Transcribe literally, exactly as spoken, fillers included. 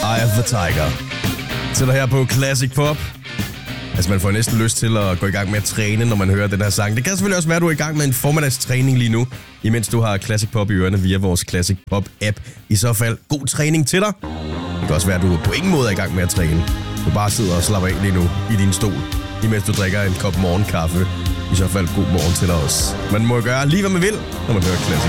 Eye of the Tiger. Sætter her på Classic Pop. Altså, man får næsten lyst til at gå i gang med at træne, når man hører den her sang. Det kan selvfølgelig også være, at du er i gang med en formiddagstræning lige nu, imens du har Classic Pop i ørerne via vores Classic Pop-app. I så fald, god træning til dig. Det kan også være, at du på ingen måde er i gang med at træne. Du bare sidder og slapper af lige nu i din stol, imens du drikker en kop morgenkaffe. I så fald, god morgen til dig også. Man må gøre lige, hvad man vil, når man hører Classic